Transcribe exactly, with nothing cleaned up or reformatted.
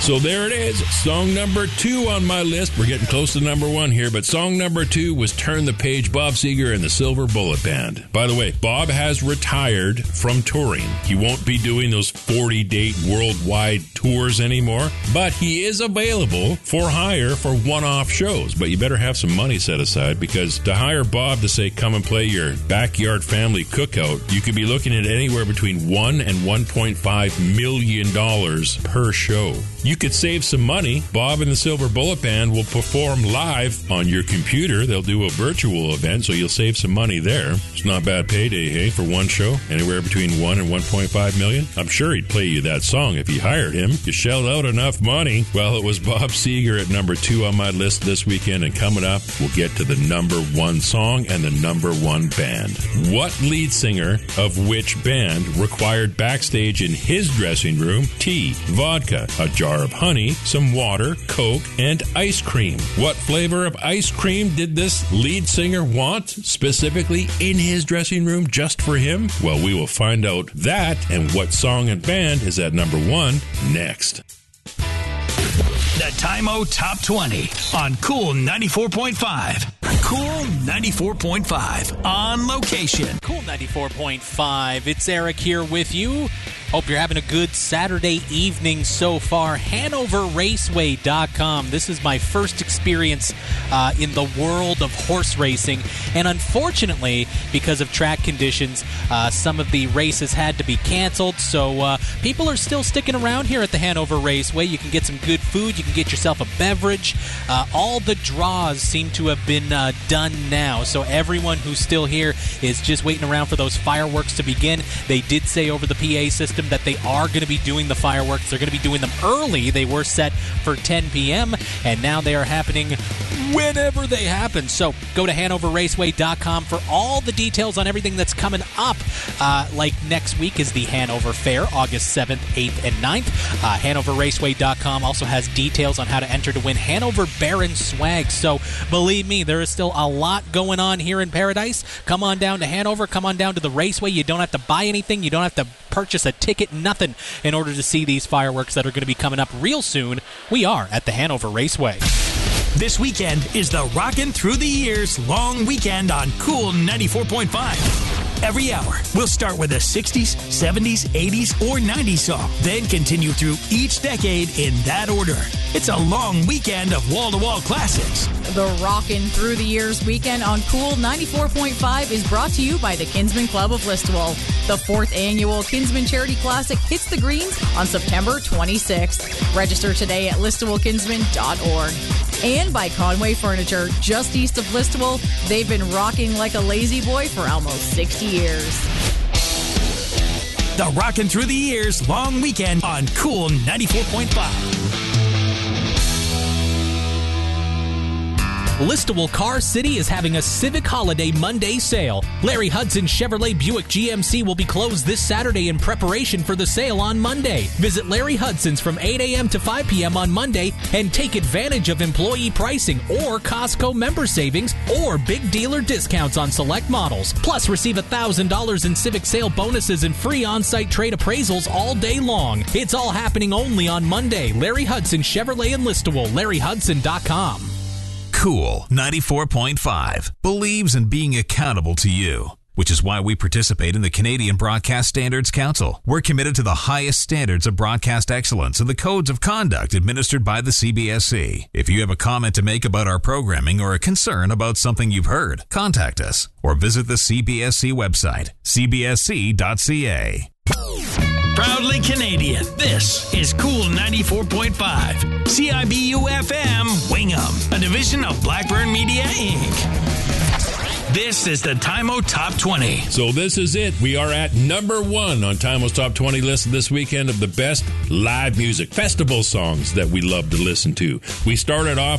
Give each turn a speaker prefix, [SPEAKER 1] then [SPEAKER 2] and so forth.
[SPEAKER 1] So there it is. Song number two on my list. We're getting close to number one here, but song number two was Turn the Page, Bob Seger and the Silver Bullet Band. By the way, Bob has retired from touring. He won't be doing those forty-date worldwide tours anymore, but he is available for hire for one-off shows. But you better have some money set aside, because to hire Bob to say, come and play your backyard family cookout, you could be looking at anywhere between one and one point five million dollars per show. You could save some money. Bob and the Silver Bullet Band will perform live on your computer. They'll do a virtual event, so you'll save some money there. It's not bad payday, hey, for one show. Anywhere between one and one point five million. I'm sure he'd play you that song if you hired him. You shelled out enough money. Well, it was Bob Seger at number two on my list this weekend, and coming up, we'll get to the number one song and the number one band. What lead singer of which band required backstage in his dressing room tea, vodka, a jar of honey, some water, Coke, and ice cream? What flavor of ice cream did this lead singer want specifically in his dressing room just for him? Well, we will find out that and what song and band is at number one next.
[SPEAKER 2] The Time-O Top twenty on Cool ninety-four point five. Cool ninety-four point five on location.
[SPEAKER 3] Cool ninety-four point five. It's Eric here with you. Hope you're having a good Saturday evening so far. Hanover Raceway dot com. This is my first experience uh, in the world of horse racing. And unfortunately, because of track conditions, uh, some of the races had to be canceled. So uh, people are still sticking around here at the Hanover Raceway. You can get some good food. You can get yourself a beverage. Uh, all the draws seem to have been uh, done now. So everyone who's still here is just waiting around for those fireworks to begin. They did say over the P A system that they are going to be doing the fireworks. They're going to be doing them early. They were set for ten p.m. and now they are happening whenever they happen. So go to Hanover Raceway dot com for all the details on everything that's coming up. Uh, like next week is the Hanover Fair, August seventh, eighth, and ninth. Uh, Hanover Raceway dot com also has details on how to enter to win Hanover Baron swag. So believe me, there is still a lot going on here in Paradise. Come on down to Hanover. Come on down to the Raceway. You don't have to buy anything. You don't have to purchase a ticket, nothing, in order to see these fireworks that are going to be coming up real soon. We are at the Hanover Raceway.
[SPEAKER 2] This weekend is the Rockin' Through the Years long weekend on Cool ninety-four point five. Every hour, we'll start with a sixties, seventies, eighties, or nineties song, then continue through each decade in that order. It's a long weekend of wall-to-wall classics.
[SPEAKER 4] The Rockin' Through the Years weekend on Cool ninety-four point five is brought to you by the Kinsman Club of Listowel. The fourth annual Kinsman Charity Classic hits the greens on September twenty-sixth. Register today at listowel kinsman dot org. And by Conway Furniture, just east of Listowel. They've been rocking like a lazy boy for almost sixty years.
[SPEAKER 2] The Rockin' Through the Years long weekend on Cool ninety-four point five.
[SPEAKER 3] Listowel Car City is having a Civic Holiday Monday sale. Larry Hudson Chevrolet Buick G M C will be closed this Saturday in preparation for the sale on Monday. Visit Larry Hudson's from eight a.m. to five p.m. on Monday and take advantage of employee pricing or Costco member savings or big dealer discounts on select models. Plus, receive one thousand dollars in Civic sale bonuses and free on-site trade appraisals all day long. It's all happening only on Monday. Larry Hudson Chevrolet in Listowel, larry hudson dot com.
[SPEAKER 5] Cool ninety-four point five believes in being accountable to you, which is why we participate in the Canadian Broadcast Standards Council. We're committed to the highest standards of broadcast excellence and the codes of conduct administered by the C B S C. If you have a comment to make about our programming or a concern about something you've heard, contact us or visit the C B S C website, c b s c dot c a.
[SPEAKER 2] Proudly Canadian, this is Cool ninety-four point five. C I B U F M, Wingham, a division of Blackburn Media, Incorporated. This is the Time-O Top twenty.
[SPEAKER 1] So this is it. We are at number one on Time-O's Top twenty list this weekend of the best live music festival songs that we love to listen to. We started off